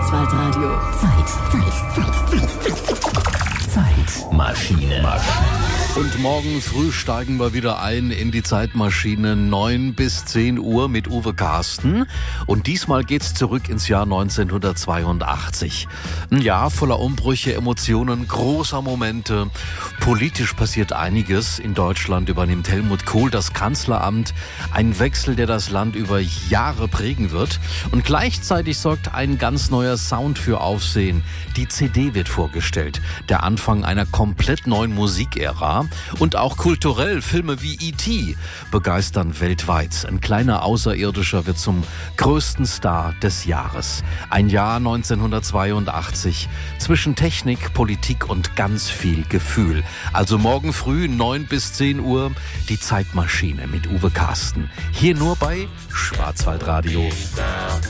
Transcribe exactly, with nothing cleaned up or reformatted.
Schwarzwaldradio. Zeit. Zeit. Zeit. Zeitmaschine. Und morgen früh steigen wir wieder ein in die Zeitmaschine neun bis zehn Uhr mit Uwe Carsten. Und diesmal geht's zurück ins Jahr neunzehnhundertzweiundachtzig. Ein Jahr voller Umbrüche, Emotionen, großer Momente. Politisch passiert einiges. In Deutschland übernimmt Helmut Kohl das Kanzleramt. Ein Wechsel, der das Land über Jahre prägen wird. Und gleichzeitig sorgt ein ganz neuer Sound für Aufsehen. Die C D wird vorgestellt. Der Anfang einer komplett neuen Musikära. Und auch kulturell, Filme wie E T begeistern weltweit. Ein kleiner Außerirdischer wird zum größten Star des Jahres. Ein Jahr neunzehnhundertzweiundachtzig zwischen Technik, Politik und ganz viel Gefühl. Also morgen früh neun bis zehn Uhr die Zeitmaschine mit Uwe Carsten. Hier nur bei Schwarzwaldradio.